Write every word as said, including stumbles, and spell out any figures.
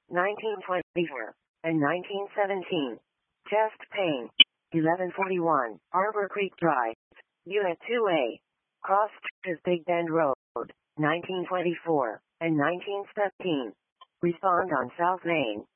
nineteen twenty-four, and nineteen seventeen. Chest pain. eleven forty-one, Arbor Creek Drive, Unit two A. Cross is Big Bend Road, nineteen twenty-four, and nineteen seventeen. Respond on South Main.